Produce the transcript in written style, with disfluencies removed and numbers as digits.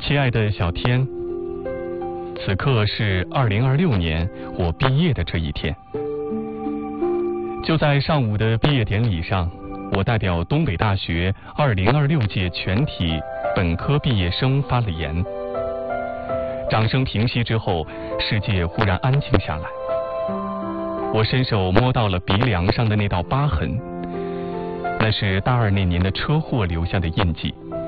亲爱的小天，此刻是2026年我毕业的这一天。就在上午的毕业典礼上，我代表东北大学2026届全体本科毕业生发了言。掌声平息之后，世界忽然安静下来。我伸手摸到了鼻梁上的那道疤痕，那是大二那年的车祸留下的印记。